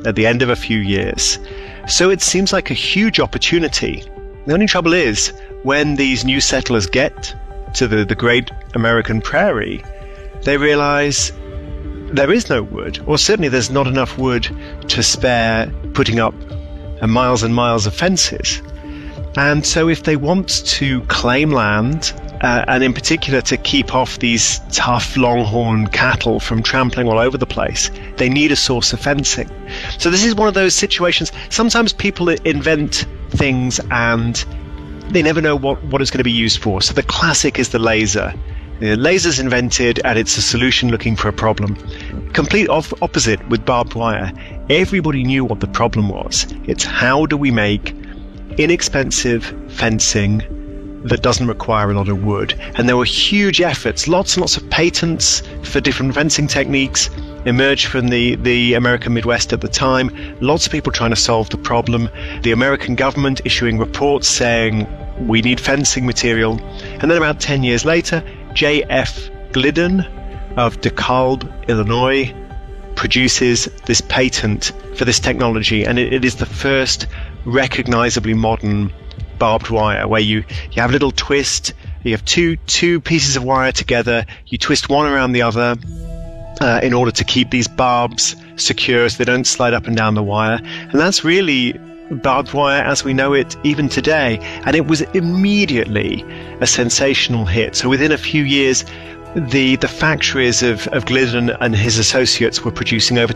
at the end of a few years. So it seems like a huge opportunity. The only trouble is, when these new settlers get to the great American prairie, they realize there is no wood, or certainly there's not enough wood to spare putting up miles and miles of fences. And so if they want to claim land, and in particular to keep off these tough longhorn cattle from trampling all over the place, they need a source of fencing. So this is one of those situations. Sometimes people invent things and they never know what it's going to be used for. So the classic is the laser. The laser's invented and it's a solution looking for a problem. Complete opposite with barbed wire. Everybody knew what the problem was. It's how do we make inexpensive fencing that doesn't require a lot of wood. And there were huge efforts, lots and lots of patents for different fencing techniques emerged from the American Midwest at the time. Lots of people trying to solve the problem. The American government issuing reports saying we need fencing material. And then about 10 years later, J.F. Glidden of DeKalb, Illinois, produces this patent for this technology, and it is the first recognizably modern barbed wire, where you have a little twist, you have two pieces of wire together, you twist one around the other in order to keep these barbs secure so they don't slide up and down the wire. And that's really barbed wire as we know it even today. And it was immediately a sensational hit. So within a few years, the factories of Glidden and his associates were producing over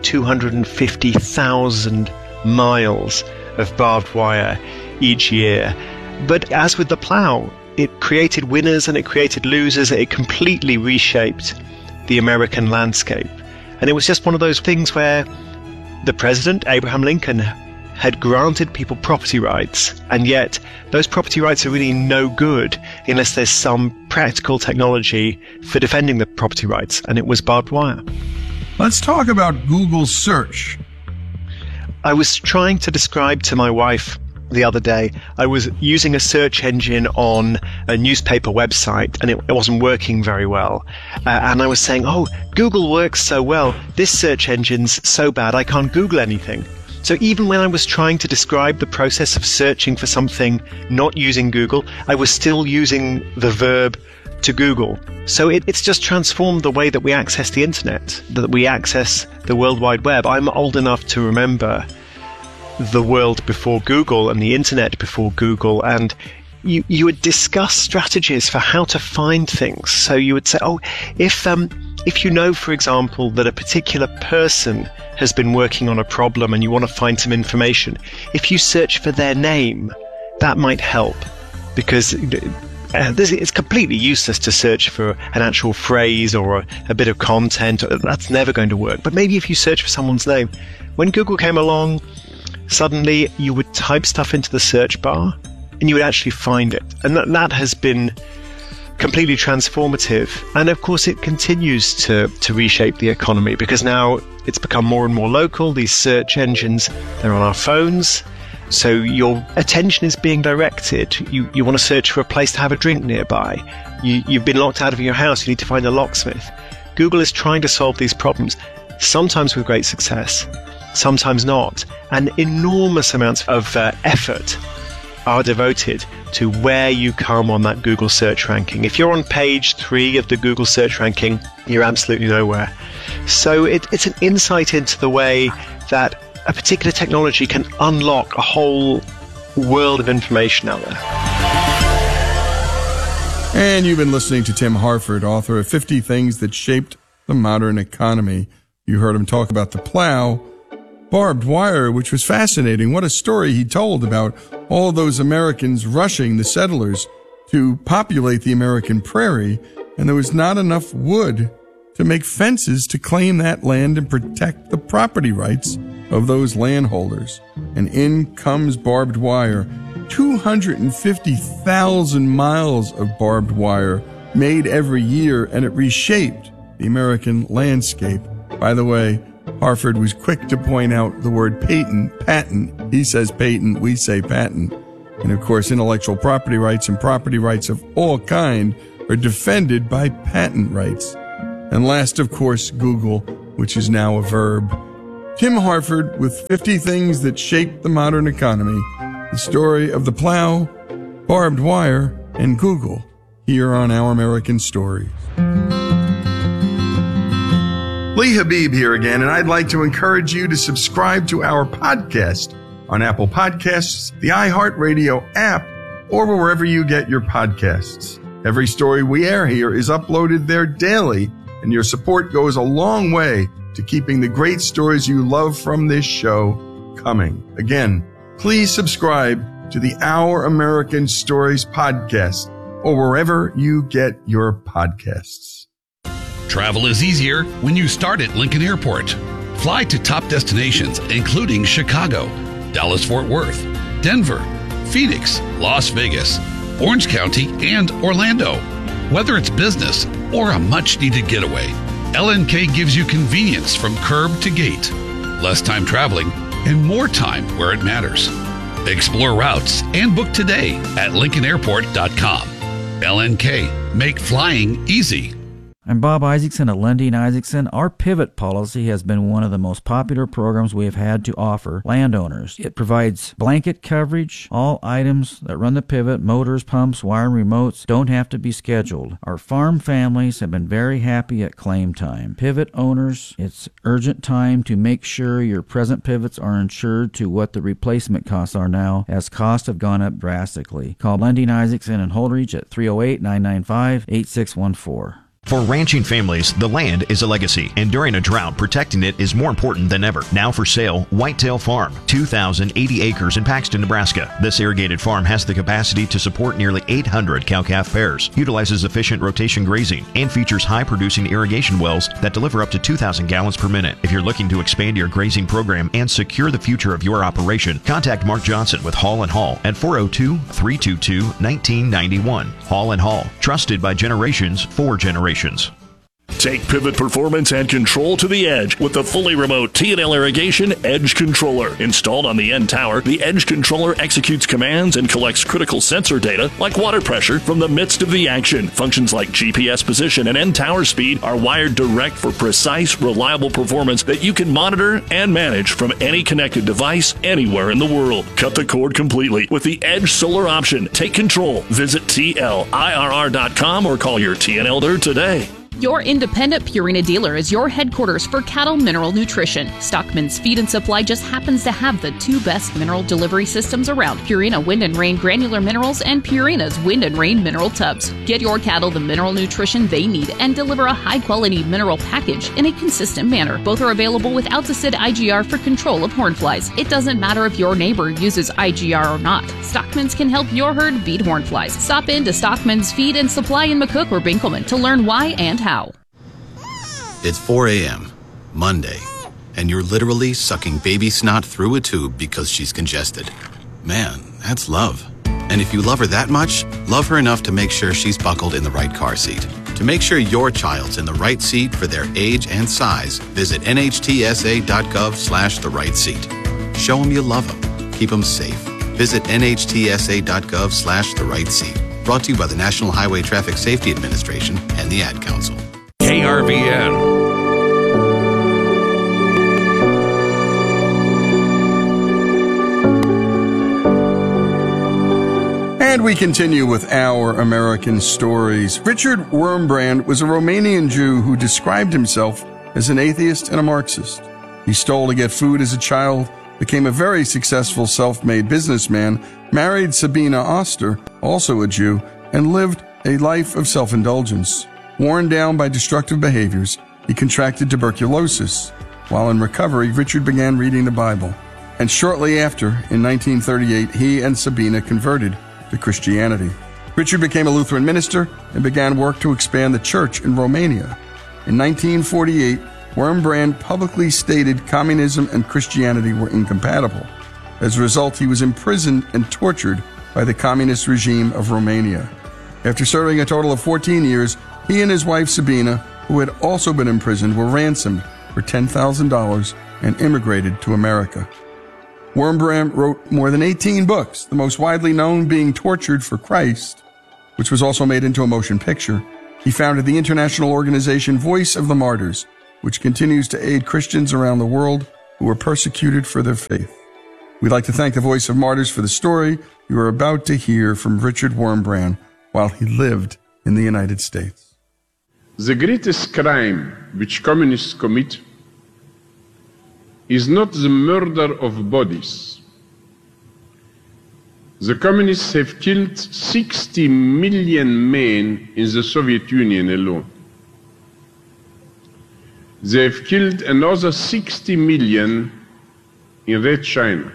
250,000 miles of barbed wire each year. But as with the plow, it created winners and it created losers. It completely reshaped the American landscape. And it was just one of those things where the president, Abraham Lincoln, had granted people property rights, and yet those property rights are really no good unless there's some practical technology for defending the property rights, and it was barbed wire. Let's talk about Google search. I was trying to describe to my wife the other day, I was using a search engine on a newspaper website and it wasn't working very well. And I was saying, Google works so well. This search engine's so bad I can't Google anything. So even when I was trying to describe the process of searching for something not using Google, I was still using the verb to Google. So it's just transformed the way that we access the internet, that we access the World Wide Web. I'm old enough to remember the world before Google and the internet before Google, and you would discuss strategies for how to find things. So you would say, if you know, for example, that a particular person has been working on a problem and you want to find some information, if you search for their name, that might help, because it's completely useless to search for an actual phrase or a bit of content. That's never going to work. But maybe if you search for someone's name, when Google came along, suddenly you would type stuff into the search bar and you would actually find it. And that has been completely transformative. And of course, it continues to reshape the economy, because now it's become more and more local. These search engines, they're on our phones. So your attention is being directed. You want to search for a place to have a drink nearby. You've been locked out of your house. You need to find a locksmith. Google is trying to solve these problems, sometimes with great success, sometimes not. And enormous amounts of effort are devoted to where you come on that Google search ranking. If you're on page 3 of the Google search ranking, you're absolutely nowhere. So it's an insight into the way that a particular technology can unlock a whole world of information out there. And you've been listening to Tim Harford, author of 50 Things That Shaped the Modern Economy. You heard him talk about the plow, barbed wire, which was fascinating. What a story he told about all those Americans rushing the settlers to populate the American prairie, and there was not enough wood to make fences to claim that land and protect the property rights of those landholders. And in comes barbed wire. 250,000 miles of barbed wire made every year, and it reshaped the American landscape. By the way, Harford was quick to point out the word patent. He says patent, we say patent. And of course, intellectual property rights and property rights of all kind are defended by patent rights. And last, of course, Google, which is now a verb. Tim Harford with 50 Things That Shaped the Modern Economy, the story of the plow, barbed wire, and Google, here on Our American Stories. Lee Habib here again, and I'd like to encourage you to subscribe to our podcast on Apple Podcasts, the iHeartRadio app, or wherever you get your podcasts. Every story we air here is uploaded there daily, and your support goes a long way to keeping the great stories you love from this show coming. Again, please subscribe to the Our American Stories podcast or wherever you get your podcasts. Travel is easier when you start at Lincoln Airport. Fly to top destinations including Chicago, Dallas-Fort Worth, Denver, Phoenix, Las Vegas, Orange County, and Orlando. Whether it's business or a much-needed getaway, LNK gives you convenience from curb to gate, less time traveling, and more time where it matters. Explore routes and book today at LincolnAirport.com. LNK, make flying easy. I'm Bob Isaacson at Lundin Isaacson. Our Pivot policy has been one of the most popular programs we have had to offer landowners. It provides blanket coverage. All items that run the Pivot, motors, pumps, wire, and remotes, don't have to be scheduled. Our farm families have been very happy at claim time. Pivot owners, it's urgent time to make sure your present pivots are insured to what the replacement costs are now, as costs have gone up drastically. Call Lundin Isaacson and Holdridge at 308-995-8614. For ranching families, the land is a legacy, and during a drought, protecting it is more important than ever. Now for sale, Whitetail Farm, 2,080 acres in Paxton, Nebraska. This irrigated farm has the capacity to support nearly 800 cow-calf pairs, utilizes efficient rotation grazing, and features high-producing irrigation wells that deliver up to 2,000 gallons per minute. If you're looking to expand your grazing program and secure the future of your operation, contact Mark Johnson with Hall & Hall at 402-322-1991. Hall & Hall, trusted by generations for generations. Take Pivot performance and control to the edge with the fully remote T&L Irrigation Edge Controller. Installed on the end tower, the Edge Controller executes commands and collects critical sensor data like water pressure from the midst of the action. Functions like GPS position and end tower speed are wired direct for precise, reliable performance that you can monitor and manage from any connected device anywhere in the world. Cut the cord completely with the Edge Solar option. Take control. Visit TLIRR.com or call your T&Lder today. Your independent Purina dealer is your headquarters for cattle mineral nutrition. Stockman's Feed and Supply just happens to have the two best mineral delivery systems around, Purina Wind and Rain Granular Minerals and Purina's Wind and Rain Mineral Tubs. Get your cattle the mineral nutrition they need and deliver a high-quality mineral package in a consistent manner. Both are available with Alticid IGR for control of horn flies. It doesn't matter if your neighbor uses IGR or not. Stockman's can help your herd beat horn flies. Stop in to Stockman's Feed and Supply in McCook or Binkelman to learn why and how. It's 4 a.m., Monday, and you're literally sucking baby snot through a tube because she's congested. Man, that's love. And if you love her that much, love her enough to make sure she's buckled in the right car seat. To make sure your child's in the right seat for their age and size, visit nhtsa.gov/the right seat. Show them you love them. Keep them safe. Visit nhtsa.gov/the right seat. Brought to you by the National Highway Traffic Safety Administration and the Ad Council. KRVN. And we continue with Our American Stories. Richard Wurmbrand was a Romanian Jew who described himself as an atheist and a Marxist. He stole to get food as a child, became a very successful self-made businessman, married Sabina Oster, also a Jew, and lived a life of self-indulgence. Worn down by destructive behaviors, he contracted tuberculosis. While in recovery, Richard began reading the Bible. And shortly after, in 1938, he and Sabina converted to Christianity. Richard became a Lutheran minister and began work to expand the church in Romania. In 1948, Wurmbrand publicly stated communism and Christianity were incompatible. As a result, he was imprisoned and tortured by the communist regime of Romania. After serving a total of 14 years, he and his wife Sabina, who had also been imprisoned, were ransomed for $10,000 and immigrated to America. Wurmbrand wrote more than 18 books, the most widely known being Tortured for Christ, which was also made into a motion picture. He founded the international organization Voice of the Martyrs, which continues to aid Christians around the world who were persecuted for their faith. We'd like to thank the Voice of Martyrs for the story you are about to hear from Richard Wurmbrand while he lived in the United States. The greatest crime which communists commit is not the murder of bodies. The communists have killed 60 million men in the Soviet Union alone. They have killed another 60 million in Red China.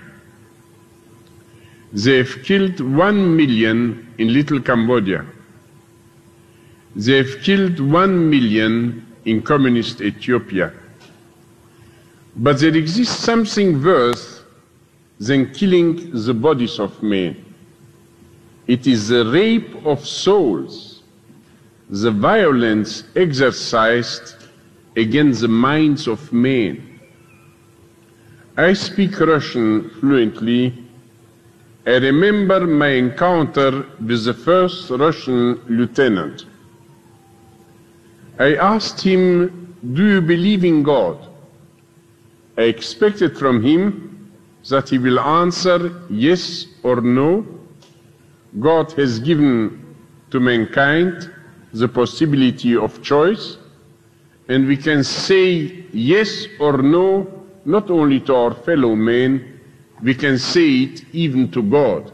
They have killed 1 million in Little Cambodia. They have killed 1 million in communist Ethiopia. But there exists something worse than killing the bodies of men. It is the rape of souls, the violence exercised against the minds of men. I speak Russian fluently. I remember my encounter with the first Russian lieutenant. I asked him, "Do you believe in God?" I expected from him that he will answer yes or no. God has given to mankind the possibility of choice, and we can say yes or no not only to our fellow men, we can say it even to God.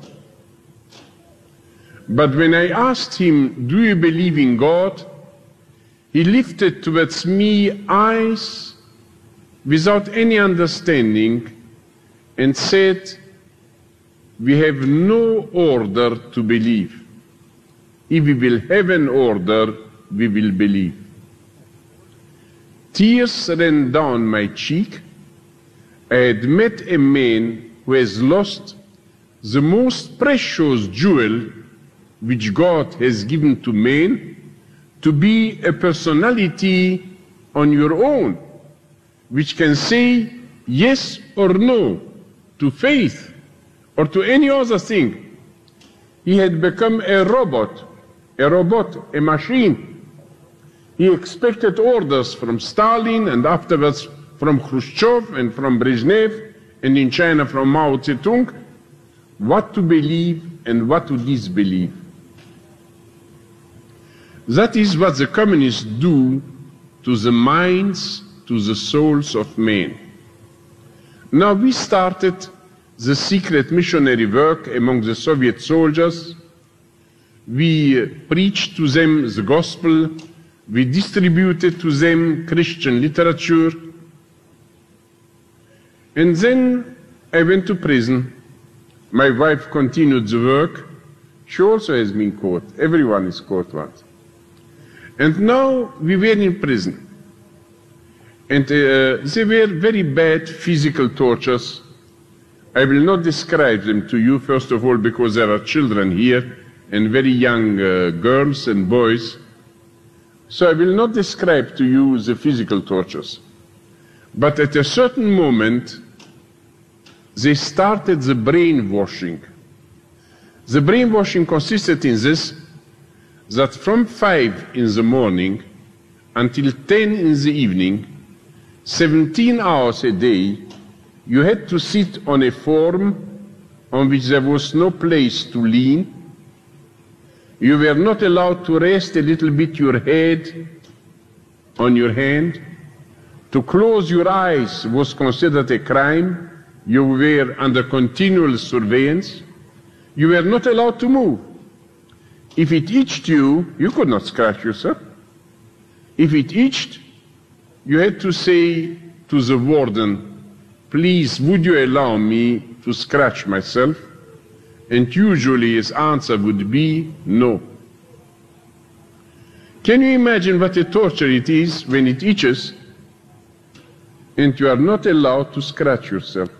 But when I asked him, "Do you believe in God?" he lifted towards me eyes without any understanding and said, "We have no order to believe. If we will have an order, we will believe." Tears ran down my cheek. I had met a man who has lost the most precious jewel which God has given to man, to be a personality on your own, which can say yes or no to faith or to any other thing. He had become a robot, a machine. He expected orders from Stalin and afterwards from Khrushchev and from Brezhnev, and in China from Mao Zedong, what to believe and what to disbelieve. That is what the communists do to the minds, to the souls of men. Now we started the secret missionary work among the Soviet soldiers. We preached to them the gospel. We distributed to them Christian literature. And then I went to prison. My wife continued the work. She also has been caught. Everyone is caught once. And now we were in prison. And they were very bad physical tortures. I will not describe them to you, first of all, because there are children here and very young girls and boys. So I will not describe to you the physical tortures. But at a certain moment, they started the brainwashing. The brainwashing consisted in this, that from 5 in the morning until 10 in the evening, 17 hours a day, you had to sit on a form on which there was no place to lean. You were not allowed to rest a little bit your head on your hand. To close your eyes was considered a crime. You were under continual surveillance. You were not allowed to move. If it itched you, you could not scratch yourself. If it itched, you had to say to the warden, "Please, would you allow me to scratch myself?" And usually his answer would be no. Can you imagine what a torture it is when it itches and you are not allowed to scratch yourself?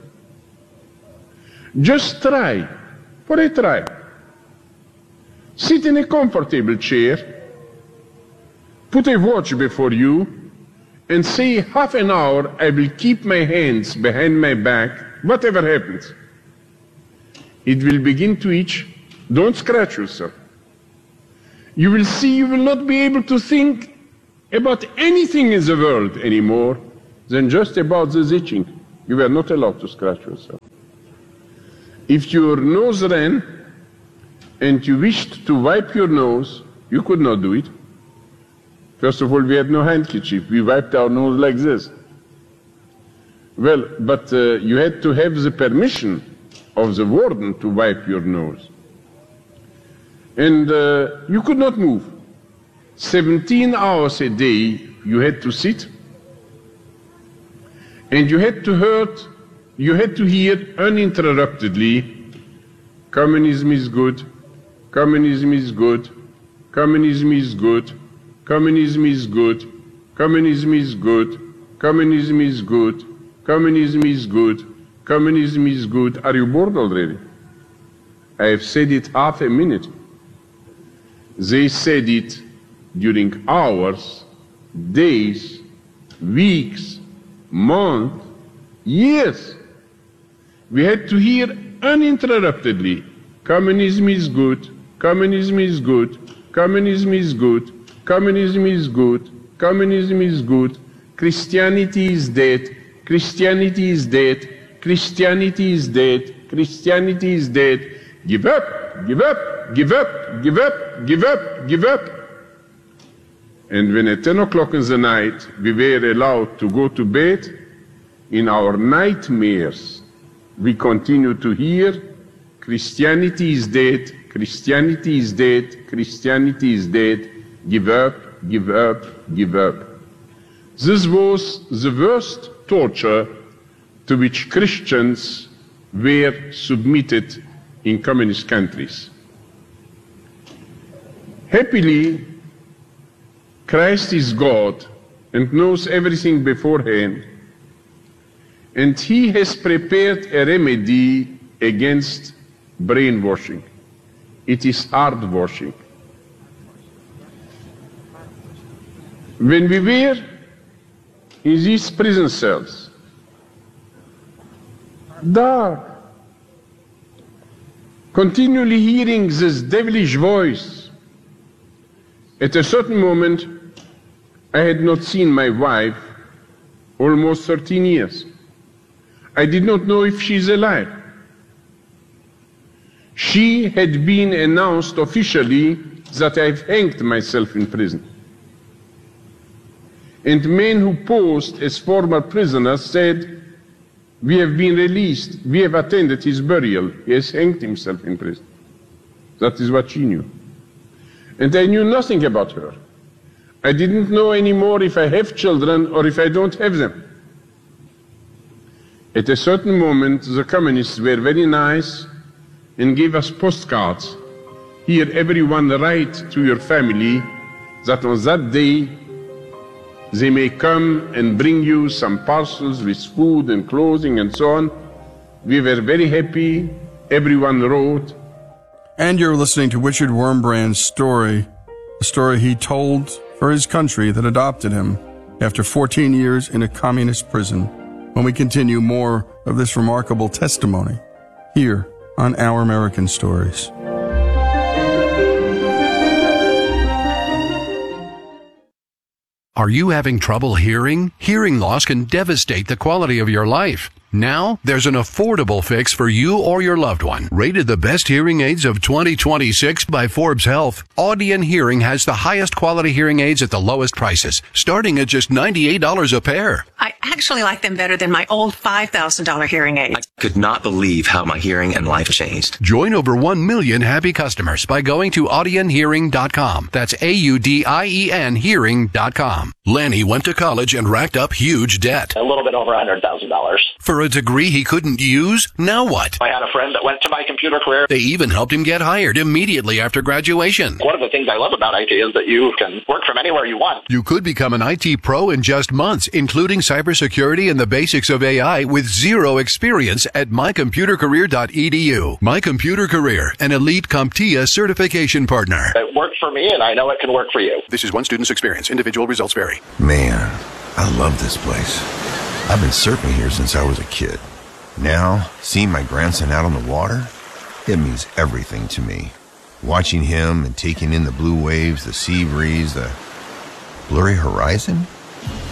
Just try, for a try. Sit in a comfortable chair, put a watch before you, and say, half an hour I will keep my hands behind my back, whatever happens. It will begin to itch. Don't scratch yourself. You will see you will not be able to think about anything in the world anymore than just about this itching. You were not allowed to scratch yourself. If your nose ran and you wished to wipe your nose, you could not do it. First of all, we had no handkerchief. We wiped our nose like this. Well, but you had to have the permission of the warden to wipe your nose. And you could not move. 17 hours a day you had to sit, and you had to hear uninterruptedly, communism is good, communism is good, communism is good, communism is good, communism is good, communism is good, communism is good, communism is good. Are you bored already? I have said it half a minute. They said it during hours, days, weeks, months, years. We had to hear uninterruptedly, communism is good, communism is good, communism is good, communism is good, communism is good, Christianity is dead, Christianity is dead, Christianity is dead, Christianity is dead, give up, give up, give up, give up, give up, give up. And when at 10 o'clock in the night we were allowed to go to bed, in our nightmares we continue to hear, Christianity is dead, Christianity is dead, Christianity is dead, give up, give up, give up. This was the worst torture to which Christians were submitted in communist countries. Happily, Christ is God and knows everything beforehand, and He has prepared a remedy against brainwashing. It is heart washing. When we were in these prison cells, dark, continually hearing this devilish voice, at a certain moment, I had not seen my wife almost 13 years. I did not know if she's alive. She had been announced officially that I've hanged myself in prison. And men who posed as former prisoners said, we have been released, we have attended his burial, he has hanged himself in prison. That is what she knew. And I knew nothing about her. I didn't know anymore if I have children or if I don't have them. At a certain moment, the communists were very nice and gave us postcards. Here, everyone write to your family that on that day they may come and bring you some parcels with food and clothing and so on. We were very happy. Everyone wrote. And you're listening to Richard Wurmbrand's story, a story he told for his country that adopted him after 14 years in a communist prison. When we continue more of this remarkable testimony here on Our American Stories. Are you having trouble hearing? Hearing loss can devastate the quality of your life. Now, there's an affordable fix for you or your loved one. Rated the best hearing aids of 2026 by Forbes Health, Audion Hearing has the highest quality hearing aids at the lowest prices, starting at just $98 a pair. I actually like them better than my old $5,000 hearing aids. I could not believe how my hearing and life changed. Join over 1 million happy customers by going to audionhearing.com. That's AUDIEN hearing.com. Lanny went to college and racked up huge debt. A little bit over $100,000. For a degree he couldn't use? Now what? I had a friend that went to my computer career. They even helped him get hired immediately after graduation. One of the things I love about IT is that you can work from anywhere you want. You could become an IT pro in just months, including cybersecurity and the basics of AI with zero experience at mycomputercareer.edu. My Computer Career, an elite CompTIA certification partner. It worked for me, and I know it can work for you. This is one student's experience. Individual results vary. Man, I love this place. I've been surfing here since I was a kid. Now, seeing my grandson out on the water, it means everything to me. Watching him and taking in the blue waves, the sea breeze, the blurry horizon,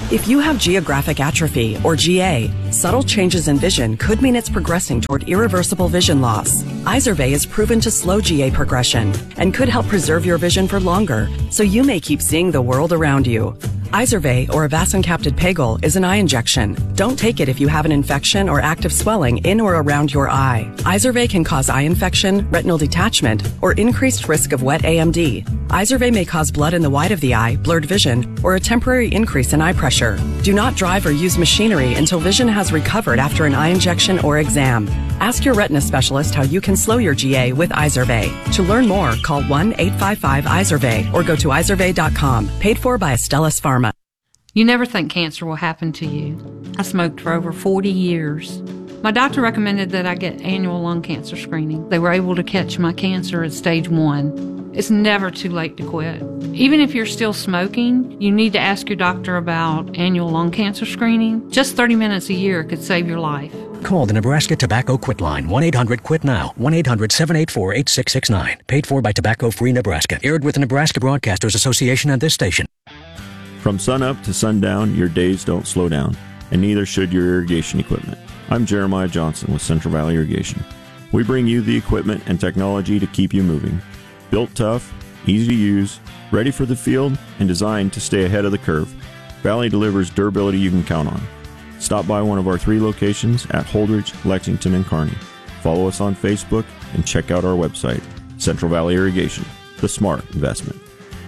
If you have geographic atrophy, or GA, subtle changes in vision could mean it's progressing toward irreversible vision loss. Izervay is proven to slow GA progression and could help preserve your vision for longer, so you may keep seeing the world around you. Izervay, or avacincaptad pegol, is an eye injection. Don't take it if you have an infection or active swelling in or around your eye. Izervay can cause eye infection, retinal detachment, or increased risk of wet AMD. Izervay may cause blood in the white of the eye, blurred vision, or a temporary increase in eye pressure. Do not drive or use machinery until vision has recovered after an eye injection or exam. Ask your retina specialist how you can slow your GA with Izervay. To learn more, call 1-855-IZERVAY or go to izervay.com. Paid for by Astellas Pharma. You never think cancer will happen to you. I smoked for over 40 years. My doctor recommended that I get annual lung cancer screening. They were able to catch my cancer at stage 1. It's never too late to quit. Even if you're still smoking, you need to ask your doctor about annual lung cancer screening. Just 30 minutes a year could save your life. Call the Nebraska Tobacco Quit Line, 1-800-QUIT-NOW, 1-800-784-8669. Paid for by Tobacco Free Nebraska. Aired with the Nebraska Broadcasters Association and this station. From sunup to sundown, your days don't slow down, and neither should your irrigation equipment. I'm Jeremiah Johnson with Central Valley Irrigation. We bring you the equipment and technology to keep you moving. Built tough, easy to use, ready for the field, and designed to stay ahead of the curve, Valley delivers durability you can count on. Stop by one of our 3 locations at Holdridge, Lexington, and Kearney. Follow us on Facebook and check out our website, Central Valley Irrigation, the smart investment.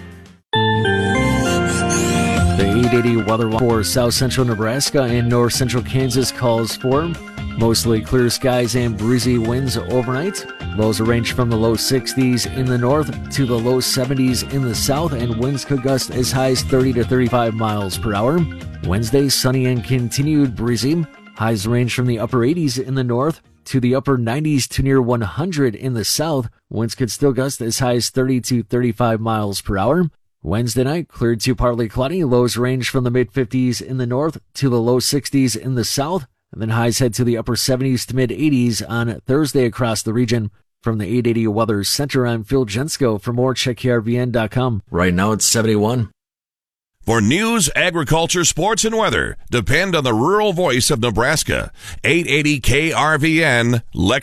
The 880 weather for south central Nebraska and north central Kansas calls for mostly clear skies and breezy winds overnight. Lows range from the low 60s in the north to the low 70s in the south, and winds could gust as high as 30 to 35 miles per hour. Wednesday, sunny and continued breezy. Highs range from the upper 80s in the north to the upper 90s to near 100 in the south. Winds could still gust as high as 30 to 35 miles per hour. Wednesday night, cleared to partly cloudy. Lows range from the mid-50s in the north to the low 60s in the south. And then highs head to the upper 70s to mid-80s on Thursday across the region. From the 880 Weather Center, I'm Phil Jensko. For more, check KRVN.com. Right now it's 71. For news, agriculture, sports, and weather, depend on the rural voice of Nebraska. 880 KRVN,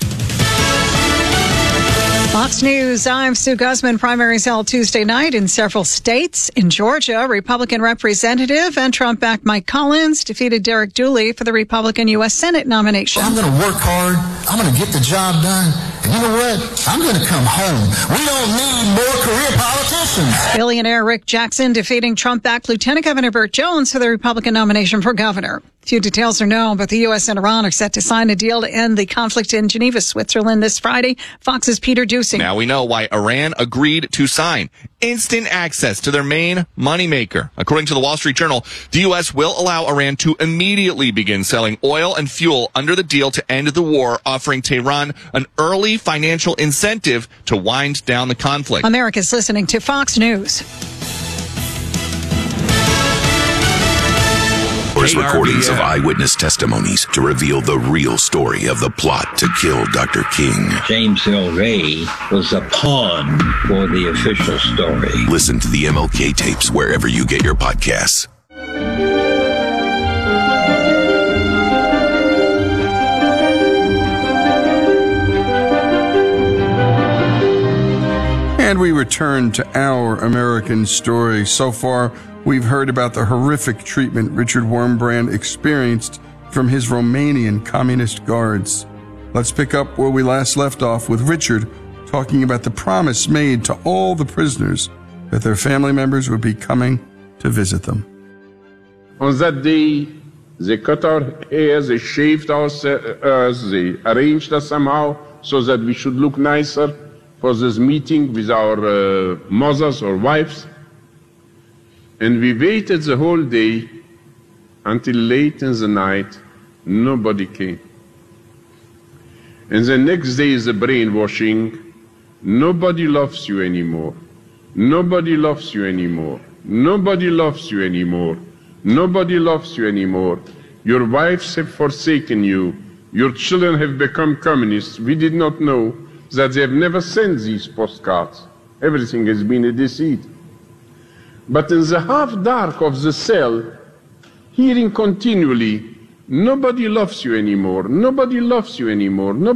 Fox News, I'm Sue Guzman. Primaries held Tuesday night in several states. In Georgia, Republican Representative and Trump-backed Mike Collins defeated Derek Dooley for the Republican U.S. Senate nomination. I'm going to work hard. I'm going to get the job done. And you know what? I'm going to come home. We don't need more career politicians. Billionaire Rick Jackson defeating Trump-backed Lieutenant Governor Burt Jones for the Republican nomination for governor. Few details are known, but the U.S. and Iran are set to sign a deal to end the conflict in Geneva, Switzerland this Friday. Fox's Peter Dusing. Now we know why Iran agreed to sign. Instant access to their main moneymaker. According to the Wall Street Journal, the U.S. will allow Iran to immediately begin selling oil and fuel under the deal to end the war, offering Tehran an early financial incentive to wind down the conflict. America's listening to Fox News. Recordings of eyewitness testimonies to reveal the real story of the plot to kill Dr. King. James Earl Ray was a pawn for the official story. Listen to the MLK tapes wherever you get your podcasts. And we return to our American story. So far, we've heard about the horrific treatment Richard Wurmbrand experienced from his Romanian communist guards. Let's pick up where we last left off with Richard talking about the promise made to all the prisoners that their family members would be coming to visit them. On that day, they cut our hair, they shaved us, they arranged us somehow so that we should look nicer for this meeting with our mothers or wives. And we waited the whole day until late in the night. Nobody came. And the next day is the brainwashing. Nobody loves you anymore. Nobody loves you anymore. Nobody loves you anymore. Nobody loves you anymore. Your wives have forsaken you. Your children have become communists. We did not know that they have never sent these postcards. Everything has been a deceit. But in the half dark of the cell, hearing continually, nobody loves you anymore, nobody loves you anymore.